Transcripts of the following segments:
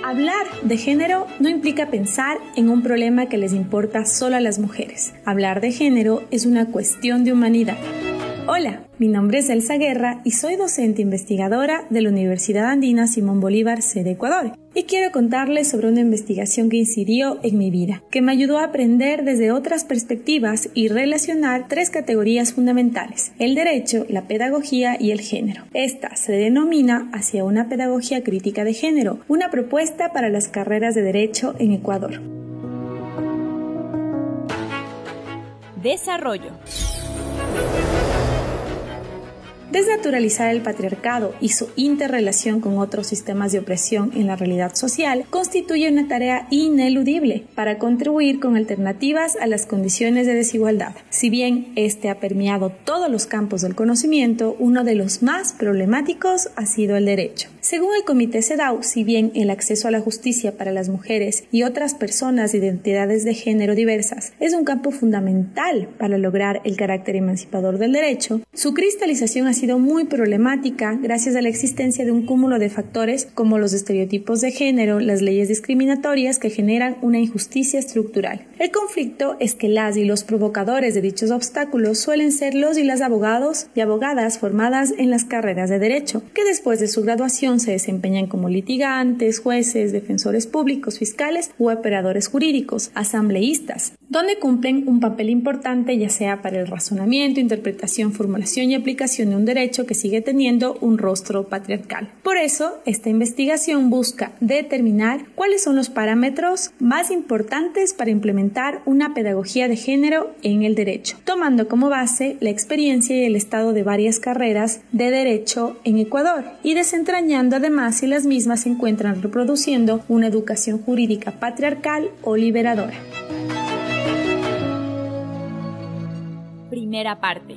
Hablar de género no implica pensar en un problema que les importa solo a las mujeres. Hablar de género es una cuestión de humanidad. Hola, mi nombre es Elsa Guerra y soy docente investigadora de la Universidad Andina Simón Bolívar, sede Ecuador. Y quiero contarles sobre una investigación que incidió en mi vida, que me ayudó a aprender desde otras perspectivas y relacionar tres categorías fundamentales: el derecho, la pedagogía y el género. Esta se denomina Hacia una pedagogía crítica de género, una propuesta para las carreras de derecho en Ecuador. Desarrollo. Desnaturalizar el patriarcado y su interrelación con otros sistemas de opresión en la realidad social constituye una tarea ineludible para contribuir con alternativas a las condiciones de desigualdad. Si bien este ha permeado todos los campos del conocimiento, uno de los más problemáticos ha sido el derecho. Según el Comité CEDAW, si bien el acceso a la justicia para las mujeres y otras personas de identidades de género diversas es un campo fundamental para lograr el carácter emancipador del derecho, su cristalización ha sido muy problemática gracias a la existencia de un cúmulo de factores como los estereotipos de género, las leyes discriminatorias que generan una injusticia estructural. El conflicto es que las y los provocadores de dichos obstáculos suelen ser los y las abogados y abogadas formadas en las carreras de derecho, que después de su graduación se desempeñan como litigantes, jueces, defensores públicos, fiscales u operadores jurídicos, asambleístas, donde cumplen un papel importante ya sea para el razonamiento, interpretación, formulación y aplicación de un derecho que sigue teniendo un rostro patriarcal. Por eso, esta investigación busca determinar cuáles son los parámetros más importantes para implementar una pedagogía de género en el derecho, tomando como base la experiencia y el estado de varias carreras de derecho en Ecuador y desentrañando además si las mismas se encuentran reproduciendo una educación jurídica patriarcal o liberadora. Primera parte.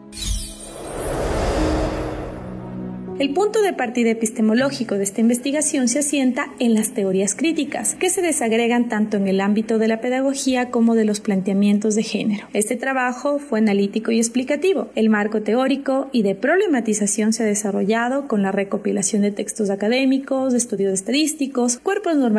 El punto de partida epistemológico de esta investigación se asienta en las teorías críticas, que se desagregan tanto en el ámbito de la pedagogía como de los planteamientos de género. Este trabajo fue analítico y explicativo. El marco teórico y de problematización se ha desarrollado con la recopilación de textos académicos, de estudios estadísticos, cuerpos normativos